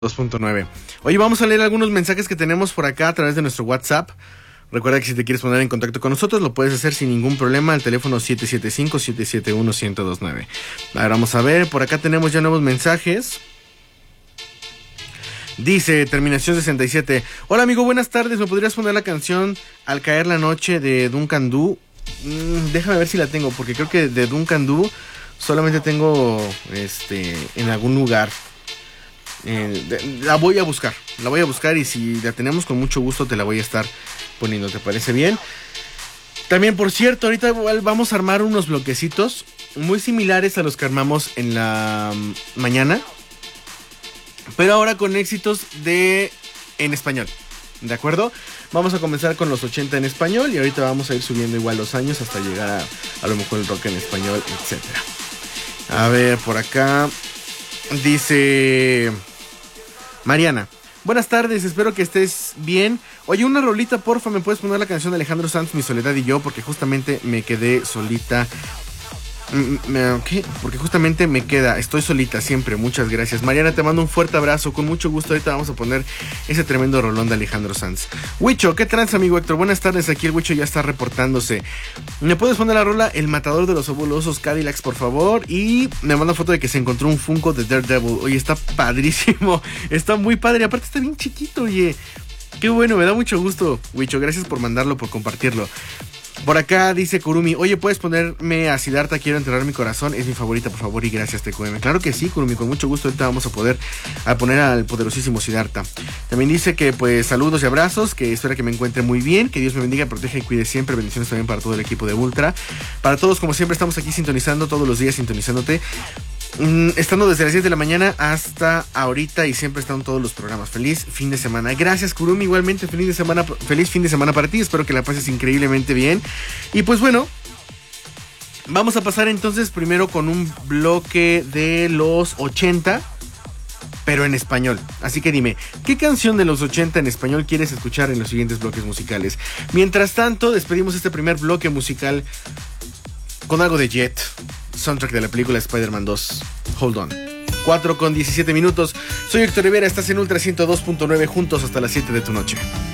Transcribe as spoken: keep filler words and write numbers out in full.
dos punto nueve. Oye, vamos a leer algunos mensajes que tenemos por acá a través de nuestro WhatsApp. Recuerda que si te quieres poner en contacto con nosotros, lo puedes hacer sin ningún problema al teléfono siete siete cinco, siete siete uno, uno cero dos nueve. Ahora vamos a ver, por acá tenemos ya nuevos mensajes. Dice, terminación sesenta y siete. Hola amigo, buenas tardes, ¿me podrías poner la canción Al caer la noche de Duncan Du? Mm, déjame ver si la tengo, porque creo que de Duncan Du solamente tengo este en algún lugar. Eh, de, la voy a buscar, la voy a buscar y si la tenemos con mucho gusto te la voy a estar poniendo, ¿te parece bien? También, por cierto, ahorita vamos a armar unos bloquecitos muy similares a los que armamos en la mañana, pero ahora con éxitos de en español, ¿de acuerdo? Vamos a comenzar con los ochenta en español y ahorita vamos a ir subiendo igual los años hasta llegar a, a lo mejor el rock en español, etcétera. A ver, por acá dice Mariana, buenas tardes, espero que estés bien. Oye, una rolita, porfa, ¿me puedes poner la canción de Alejandro Sanz, Mi Soledad y Yo? Porque justamente me quedé solita. ¿Qué? Porque justamente me queda, estoy solita siempre, muchas gracias. Mariana, te mando un fuerte abrazo, con mucho gusto. Ahorita vamos a poner ese tremendo rolón de Alejandro Sanz. Huicho, ¿qué trans, amigo Héctor? Buenas tardes, aquí el Huicho ya está reportándose. ¿Me puedes poner la rola El Matador de los Fabulosos Cadillacs, por favor? Y me manda foto de que se encontró un Funko de Daredevil. Oye, está padrísimo, está muy padre, aparte está bien chiquito, oye. Qué bueno, me da mucho gusto, Huicho, gracias por mandarlo, por compartirlo. Por acá dice Kurumi, oye, ¿puedes ponerme a Siddhartha, Quiero Enterrar Mi Corazón? Es mi favorita, por favor, y gracias, T Q M. Claro que sí, Kurumi, con mucho gusto. Ahorita vamos a poder a poner al poderosísimo Siddhartha. También dice que, pues, saludos y abrazos, que espera que me encuentre muy bien, que Dios me bendiga, proteja y cuide siempre. Bendiciones también para todo el equipo de Ultra. Para todos, como siempre, estamos aquí sintonizando, todos los días sintonizándote. Estando desde las diez de la mañana hasta ahorita y siempre están todos los programas. Feliz fin de semana. Gracias, Kurumi, igualmente feliz de semana, feliz fin de semana para ti. Espero que la pases increíblemente bien. Y pues bueno, vamos a pasar entonces primero con un bloque de los ochenta, pero en español. Así que dime, ¿qué canción de los ochenta en español quieres escuchar en los siguientes bloques musicales? Mientras tanto, despedimos este primer bloque musical con algo de Jet, soundtrack de la película Spider-Man dos, Hold On. cuatro con diecisiete minutos. Soy Héctor Rivera, estás en Ultra ciento dos punto nueve, juntos hasta las siete de tu noche.